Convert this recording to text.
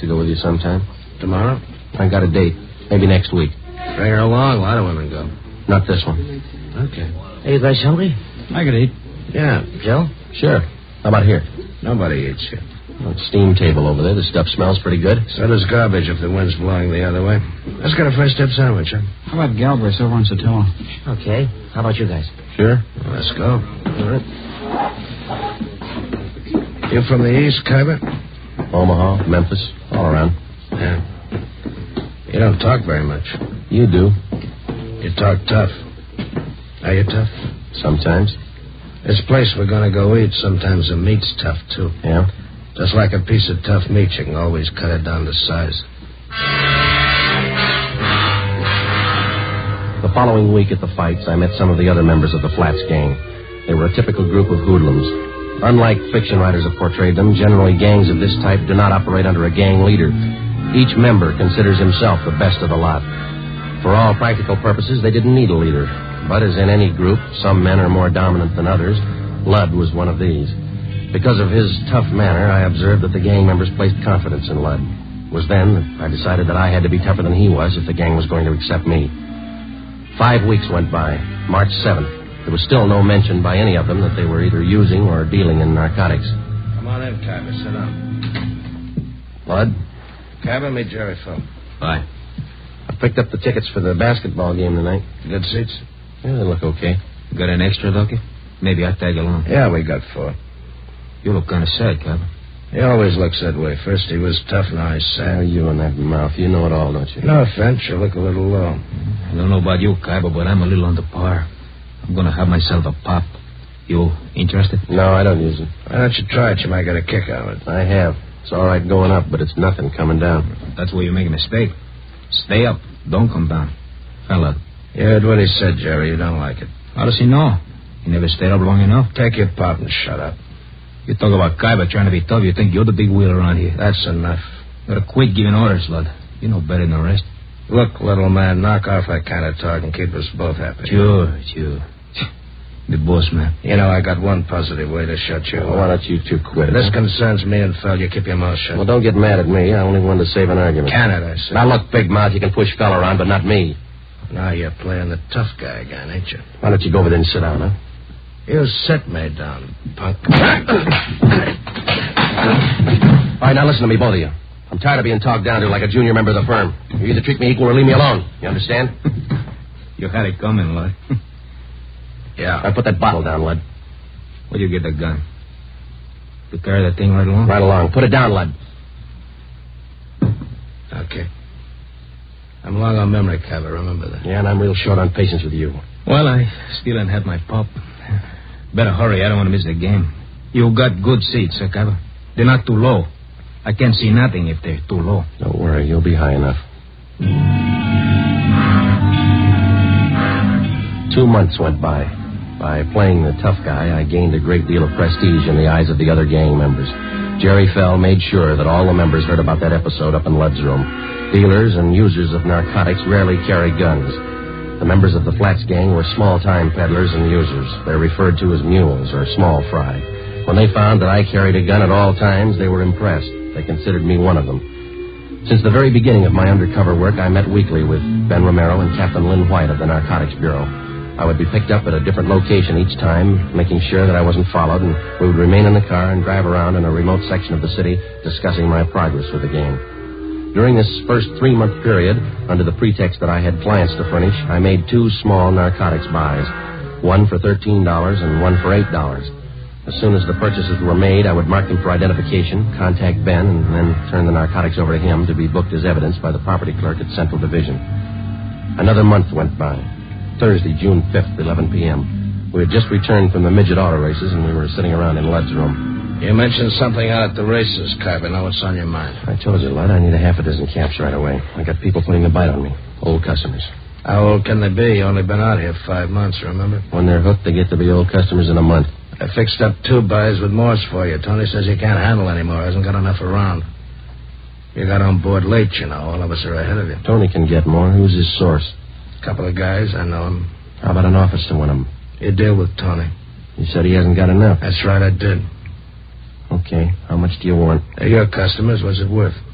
to go with you sometime. Tomorrow? I got a date. Maybe next week. Bring her along. A lot of women go. Not this one. Okay. Hey, you guys hungry? I could eat. Yeah. Joe? Sure. How about here? Nobody eats here. Well, steam table over there. The stuff smells pretty good. So does garbage if the wind's blowing the other way. Let's get a first dip sandwich, huh? How about Galbraith over on Sotelo? Okay. How about you guys? Sure. Well, let's go. All right. You from the East, Kyber? Omaha, Memphis, all around. Yeah. You don't talk very much. You do. You talk tough. Are you tough? Sometimes. This place we're going to go eat, sometimes the meat's tough, too. Yeah? Just like a piece of tough meat, you can always cut it down to size. The following week at the fights, I met some of the other members of the Flats gang. They were a typical group of hoodlums. Unlike fiction writers have portrayed them, generally gangs of this type do not operate under a gang leader. Each member considers himself the best of the lot. For all practical purposes, they didn't need a leader. But as in any group, some men are more dominant than others. Ludd was one of these. Because of his tough manner, I observed that the gang members placed confidence in Ludd. It was then that I decided that I had to be tougher than he was if the gang was going to accept me. 5 weeks went by. March 7th. There was still no mention by any of them that they were either using or dealing in narcotics. Come on in, Kyber. Sit down. Ludd? Kyber, meet Jerry Phil. Bye. I picked up the tickets for the basketball game tonight. Good seats? Yeah, they look okay. Got an extra, Lucky? Maybe I'll tag along. Yeah, we got 4. You look kind of sad, Captain. He always looks that way. First he was tough, now he's sad. Oh, you and that mouth. You know it all, don't you? No offense, you look a little low. I don't know about you, Kyber, but I'm a little under par. I'm going to have myself a pop. You interested? No, I don't use it. Why don't you try it? You might get a kick out of it. I have. It's all right going up, but it's nothing coming down. That's where you make a mistake. Stay up. Don't come down. Fella. You heard what he said, Jerry. You don't like it. How does he know? He never stayed up long enough. Take your pop and shut up. You talk about Kyber trying to be tough. You think you're the big wheel around here. That's enough. You gotta quit giving orders, Lud. You know better than the rest. Look, little man, knock off that kind of talk and keep us both happy. Sure. The boss, man. You know, I got one positive way to shut you up. Well, why don't you two quit it? This concerns me and Phil. You keep your mouth shut. Well, don't get mad at me. I only wanted to save an argument. Can it, I said. Now, look, big mouth, you can push fella around, but not me. Now you're playing the tough guy again, ain't you? Why don't you go over there and sit down, huh? You sit me down, punk. All right, now listen to me, both of you. I'm tired of being talked down to like a junior member of the firm. You either treat me equal or leave me alone. You understand? You had it coming, Lud. Yeah. All right, put that bottle down, Lud. Where'd you get the gun? You carry that thing right along? Right along. Put it down, Lud. Okay. I'm long on memory, Kyber. Remember that. Yeah, and I'm real short on patience with you. Well, I still ain't had my pop. Better hurry. I don't want to miss the game. You got good seats, sir, Kyber. They're not too low. I can't see nothing if they're too low. Don't worry. You'll be high enough. 2 months went by. By playing the tough guy, I gained a great deal of prestige in the eyes of the other gang members. Jerry Fell made sure that all the members heard about that episode up in Ludd's room. Dealers and users of narcotics rarely carry guns. The members of the Flats gang were small-time peddlers and users. They're referred to as mules or small fry. When they found that I carried a gun at all times, they were impressed. They considered me one of them. Since the very beginning of my undercover work, I met weekly with Ben Romero and Captain Lynn White of the Narcotics Bureau. I would be picked up at a different location each time, making sure that I wasn't followed, and we would remain in the car and drive around in a remote section of the city discussing my progress with the gang. During this first 3-month period, under the pretext that I had clients to furnish, I made 2 small narcotics buys, one for $13 and one for $8. As soon as the purchases were made, I would mark them for identification, contact Ben, and then turn the narcotics over to him to be booked as evidence by the property clerk at Central Division. Another month went by. Thursday, June 5th, 11 p.m. We had just returned from the midget auto races, and we were sitting around in Ludd's room. You mentioned something out at the races, Kyber. Now what's on your mind? I told you, Ludd, I need a half a dozen caps right away. I got people putting the bite on me. Old customers. How old can they be? You only been out here 5 months, remember? When they're hooked, they get to be old customers in a month. I fixed up 2 buys with Morse for you. Tony says he can't handle anymore. Hasn't got enough around. You got on board late, you know. All of us are ahead of you. Tony can get more. Who's his source? Couple of guys. I know him. How about an office to one of them? You deal with Tony. You said he hasn't got enough. That's right, I did. Okay. How much do you want? They're your customers. What's it worth?